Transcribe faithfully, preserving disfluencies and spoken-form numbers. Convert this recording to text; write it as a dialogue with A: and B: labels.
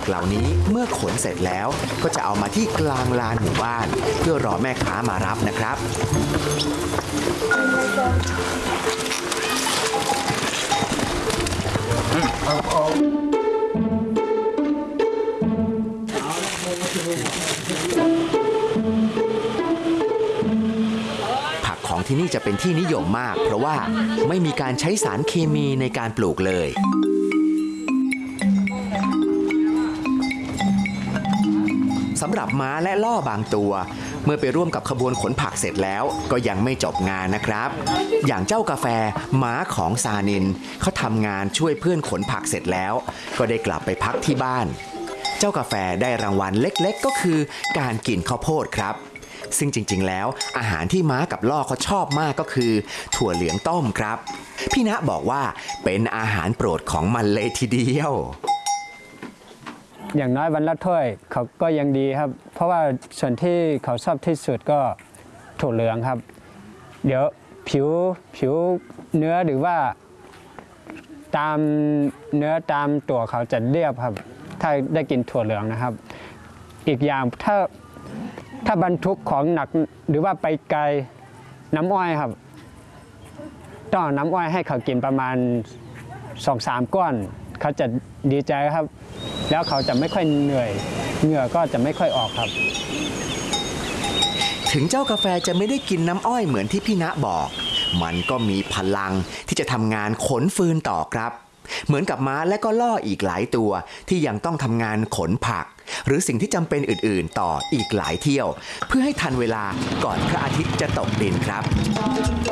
A: กเหล่านี้เมื่อขนเสร็จแล้วก็จะเอามาที่กลางลานหมู่บ้านเพื่อรอแม่ค้ามารับนะครับผักของที่นี่จะเป็นที่นิยมมากเพราะว่าไม่มีการใช้สารเคมีในการปลูกเลยสำหรับม้าและล่อบางตัวเมื่อไปร่วมกับขบวนขนผักเสร็จแล้วก็ยังไม่จบงานนะครับอย่างเจ้ากาแฟม้าของซานินเขาทำงานช่วยเพื่อนขนผักเสร็จแล้วก็ได้กลับไปพักที่บ้านเจ้ากาแฟได้รางวัลเล็กๆก็คือการกินข้าวโพดครับซึ่งจริงๆแล้วอาหารที่ม้ากับล่อเขาชอบมากก็คือถั่วเหลืองต้มครับพี่ณบอกว่าเป็นอาหารโปรดของมันเลยทีเดียว
B: อย่างน้อยวันละถ้วยเขาก็ยังดีครับเพราะว่าส่วนที่เขาชอบที่สุดก็ถั่วเหลืองครับเดี๋ยวผิวผิวเนื้อหรือว่าตามเนื้อตามตัวเขาจะเรียบครับถ้าได้กินถั่วเหลืองนะครับอีกอย่างถ้าถ้าบรรทุกของหนักหรือว่าไปไกลน้ำอ้อยครับต้องน้ำอ้อยให้เขากินประมาณ สองถึงสาม ก้อนเขาจะดีใจครับแล้วเขาจะไม่ค่อยเหนื่อยเหงื่อก็จะไม่ค่อยออกครับ
A: ถึงเจ้ากาแฟจะไม่ได้กินน้ำอ้อยเหมือนที่พี่ณบอกมันก็มีพลังที่จะทำงานขนฟืนต่อครับเหมือนกับม้าและก็ล่ออีกหลายตัวที่ยังต้องทำงานขนผักหรือสิ่งที่จำเป็นอื่นๆต่ออีกหลายเที่ยวเพื่อให้ทันเวลาก่อนพระอาทิตย์จะตกดินครับ